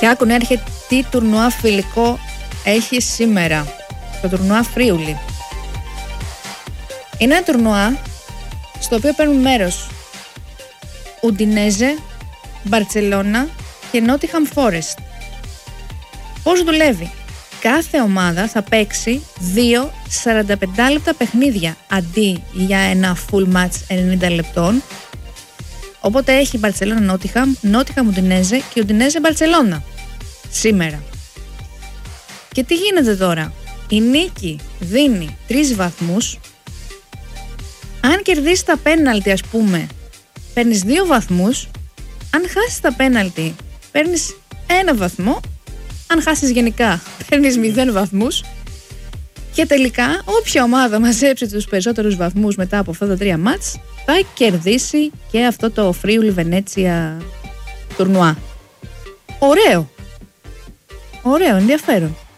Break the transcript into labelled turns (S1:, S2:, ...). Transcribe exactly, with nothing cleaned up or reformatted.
S1: Και άκου να έρχεται τι τουρνουά φιλικό έχει σήμερα. Το τουρνουά Φρίουλη. Είναι ένα τουρνουά στο οποίο παίρνουν μέρος Ουντινέζε, Μπαρτσελώνα και Νότιχαμ Φόρεστ. Πώς δουλεύει? Κάθε ομάδα θα παίξει δύο σαράντα πέντε λεπτά παιχνίδια αντί για ένα full match ενενήντα λεπτών. Οπότε έχει Μπαρτσελώνα Νότιχαμ, Νότιχαμ Ουντινέζε και Ουντινέζε Μπαρτσελώνα σήμερα. Και τι γίνεται τώρα? Η νίκη δίνει τρεις βαθμούς. Αν κερδίσει τα πέναλτι, ας πούμε, παίρνεις δύο βαθμούς. Αν χάσεις τα πέναλτι, παίρνεις ένα βαθμό. Αν χάσεις γενικά, παίρνεις μηδέν βαθμούς. Και τελικά, όποια ομάδα μαζέψει τους περισσότερους βαθμούς μετά από αυτά τα τρία μάτς, θα κερδίσει και αυτό το Φρίουλη Βενέτσια τουρνουά. Ωραίο. Ωραίο, ενδιαφέρον.